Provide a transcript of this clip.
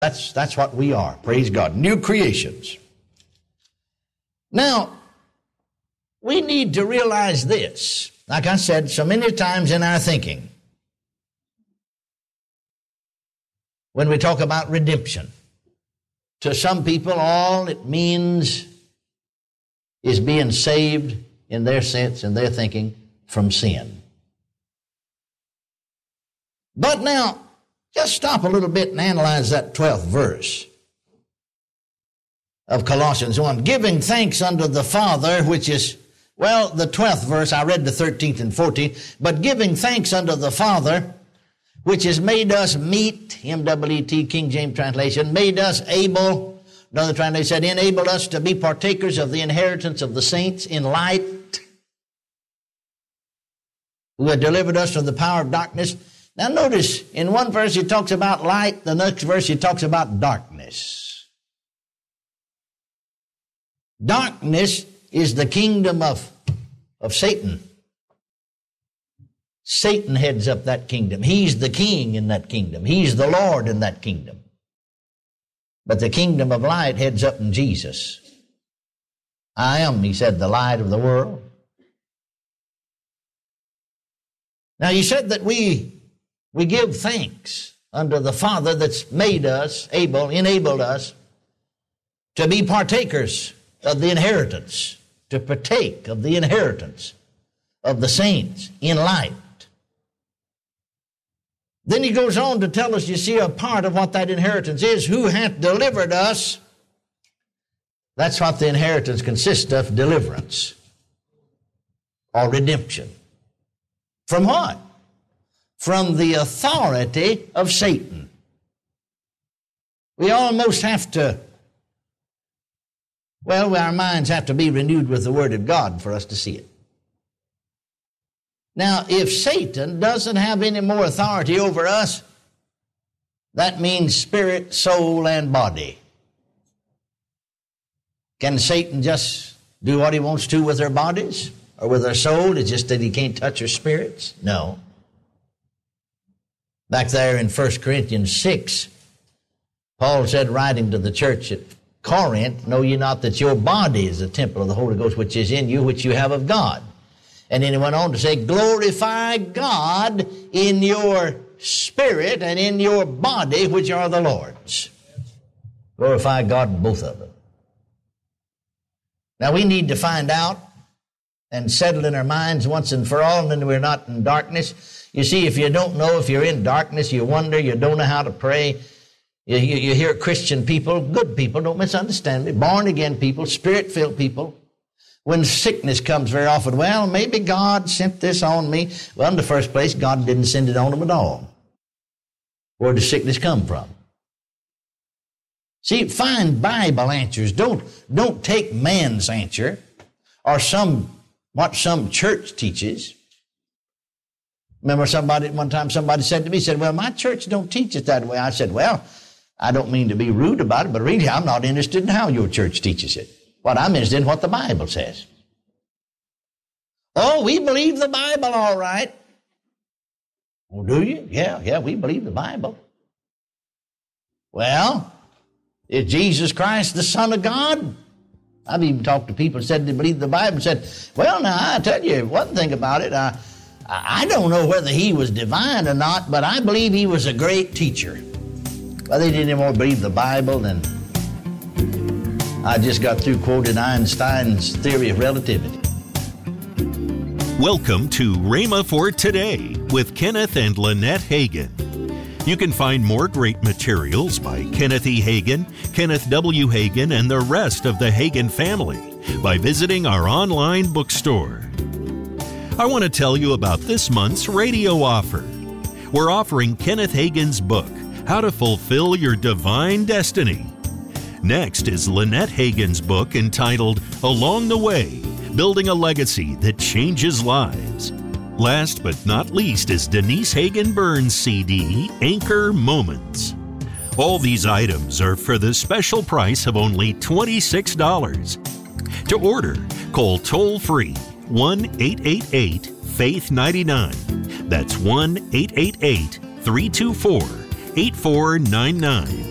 That's what we are. Praise God. New creations. Now, we need to realize this. Like I said so many times in our thinking, when we talk about redemption, to some people all it means is being saved in their sense, in their thinking, from sin. But now, just stop a little bit and analyze that 12th verse of Colossians 1. Giving thanks unto the Father, which is, well, the 12th verse, I read the 13th and 14th, but giving thanks unto the Father, which has made us meet, M-E-E-T, King James translation, made us able, another translation said, enabled us to be partakers of the inheritance of the saints in light, who had delivered us from the power of darkness. Now notice, in one verse he talks about light, the next verse he talks about darkness. Darkness is the kingdom of Satan. Satan heads up that kingdom. He's the king in that kingdom. He's the Lord in that kingdom. But the kingdom of light heads up in Jesus. I am, he said, the light of the world. Now, he said that we give thanks unto the Father that's made us able, enabled us to be partakers of the inheritance, to partake of the inheritance of the saints in light. Then he goes on to tell us, you see, a part of what that inheritance is, who hath delivered us. That's what the inheritance consists of, deliverance or redemption. From what? From the authority of Satan. We almost have to, well, our minds have to be renewed with the Word of God for us to see it. Now, if Satan doesn't have any more authority over us, that means spirit, soul, and body. Can Satan just do what he wants to with our bodies or with our soul? It's just that he can't touch our spirits? No. Back there in 1 Corinthians 6, Paul said, writing to the church at Corinth, know ye not that your body is a temple of the Holy Ghost, which is in you, which you have of God. And then he went on to say, glorify God in your spirit and in your body, which are the Lord's. Glorify God in both of them. Now we need to find out and settle in our minds once and for all, and then we're not in darkness. You see, if you don't know, if you're in darkness, you wonder, you don't know how to pray. You hear Christian people, good people, don't misunderstand me, born-again people, spirit-filled people. When sickness comes very often, well, maybe God sent this on me. Well, in the first place, God didn't send it on them at all. Where does sickness come from? See, find Bible answers. Don't take man's answer or what some church teaches. Remember one time somebody said to me, said, well, my church don't teach it that way. I said, well, I don't mean to be rude about it, but really I'm not interested in how your church teaches it. What I'm interested in what the Bible says. Oh, we believe the Bible all right. Oh, do you? Yeah, we believe the Bible. Well, is Jesus Christ the Son of God? I've even talked to people who said they believe the Bible and said, well, now, I tell you one thing about it. I don't know whether he was divine or not, but I believe he was a great teacher. Well, they didn't even believe the Bible, then I just got through quoting Einstein's theory of relativity. Welcome to Rhema for Today with Kenneth and Lynette Hagin. You can find more great materials by Kenneth E. Hagin, Kenneth W. Hagin, and the rest of the Hagin family by visiting our online bookstore. I want to tell you about this month's radio offer. We're offering Kenneth Hagin's book, How to Fulfill Your Divine Destiny. Next is Lynette Hagin's book entitled Along the Way, Building a Legacy That Changes Lives. Last but not least is Denise Hagin Burns' CD, Anchor Moments. All these items are for the special price of only $26. To order, call toll-free 1-888-FAITH-99. That's 1-888-324-8499.